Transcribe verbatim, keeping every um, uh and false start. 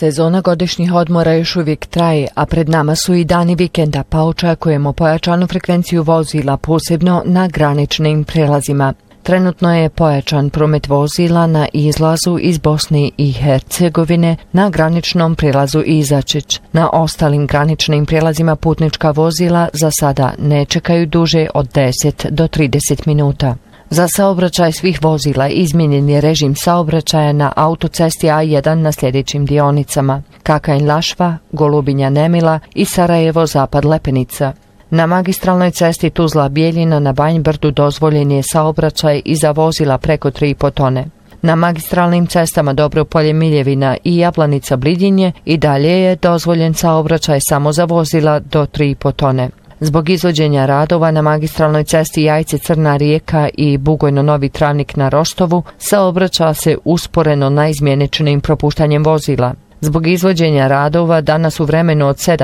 Sezona godišnjih odmora još uvijek traje, a pred nama su i dani vikenda, pa očekujemo pojačanu frekvenciju vozila, posebno na graničnim prelazima. Trenutno je pojačan promet vozila na izlazu iz Bosne i Hercegovine na graničnom prelazu Izačić. Na ostalim graničnim prelazima putnička vozila za sada ne čekaju duže od deset do trideset minuta. Za saobraćaj svih vozila izmijenjen je režim saobraćaja na autocesti A jedan na sljedećim dionicama: Kakanj-Lašva, Golubinja-Nemila i Sarajevo-Zapad-Lepenica. Na magistralnoj cesti Tuzla-Bijeljina na Banj Brdu dozvoljen je saobraćaj i za vozila preko tri i po tone. Na magistralnim cestama Dobropolje-Miljevina i Jablanica-Bridinje i dalje je dozvoljen saobraćaj samo za vozila do tri i po tone. Zbog izvođenja radova na magistralnoj cesti Jajce-Crna Rijeka i Bugojno-Novi Travnik na Rostovu saobraća se usporeno naizmjeničnim propuštanjem vozila. Zbog izvođenja radova danas u vremenu od sedam